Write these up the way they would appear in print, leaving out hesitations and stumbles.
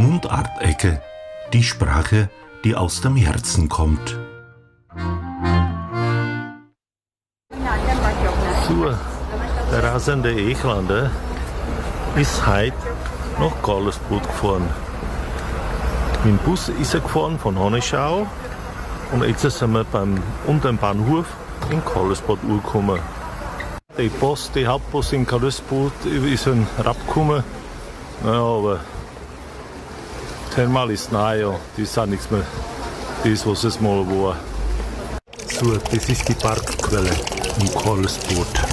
Mundartecke, die Sprache, die aus dem Herzen kommt. So, der rasende Echlander ist heute nach Karlsbad gefahren. Mit dem Bus ist er gefahren von Hanneschau und jetzt sind wir unter dem Bahnhof in Karlsbad angekommen. Die Hauptpost in Karlsbad ist ein abgekommen. Naja, aber Thermal ist nahe, ja. Das ist auch nichts mehr, das was es mal war. So, das ist die Parkquelle in Karlsbad.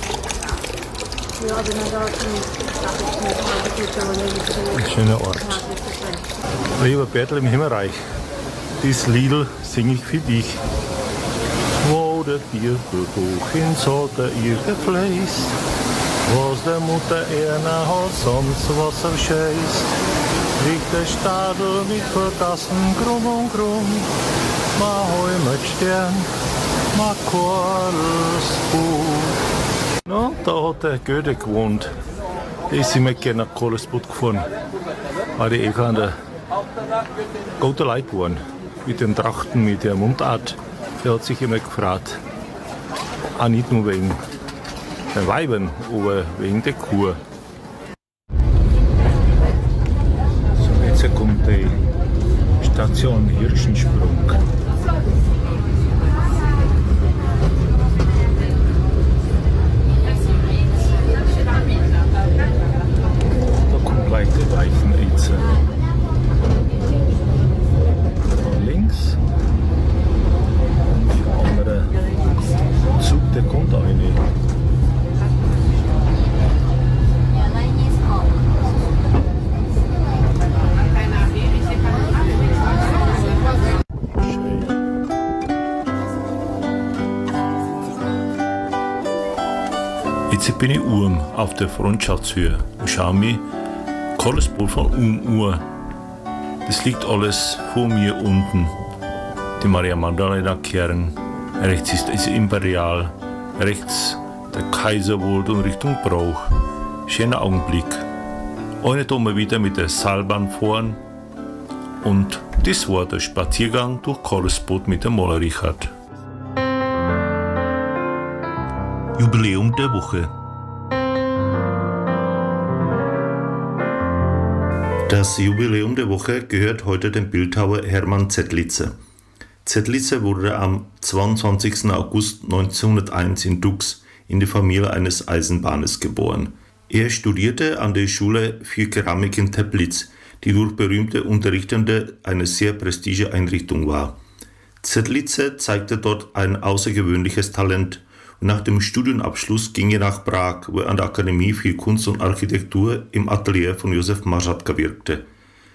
Ein schöner Ort. Lieber Bertel im Himmelreich, das Lied singe ich für dich. Wo der Bierbuch ins Hotel ihr gefläßt, was der Mutter Erna hat, sonst was er scheißt. Liegt der Stadel mit Vergassen krumm und krumm, ma hoi mit Stern, ma Karlsbad. No, da hat der Goethe gewohnt. Da ist immer gerne nach Karlsbad gefahren. Weil die Engländer gute Leute waren. Mit den Trachten, mit der Mundart. Der hat sich immer gefragt. Auch nicht nur wegen den Weibern, aber wegen der Kur. So, jetzt kommt die Station Hirschensprung. Die Weichen jetzt. Von links. Und der andere Zug, der kommt rein. Jetzt bin ich oben auf der Freundschaftshöhe und schaue mich Karlsbad von Uhr. Das liegt alles vor mir unten. Die Maria Magdalena Kern. Rechts ist das Imperial. Rechts der Kaiserwald und Richtung Brauch. Schöner Augenblick. Eine Dome wieder mit der Seilbahn fahren. Und das war der Spaziergang durch Karlsbad mit dem Maler Richard. Jubiläum der Woche. Das Jubiläum der Woche gehört heute dem Bildhauer Hermann Zettlitzer. Zettlitzer wurde am 22. August 1901 in Dux in die Familie eines Eisenbahners geboren. Er studierte an der Schule für Keramik in Teplitz, die durch berühmte Unterrichtende eine sehr prestigische Einrichtung war. Zettlitzer zeigte dort ein außergewöhnliches Talent und nach dem Studienabschluss ging er nach Prag, wo er an der Akademie für Kunst und Architektur im Atelier von Josef Mařatka wirkte.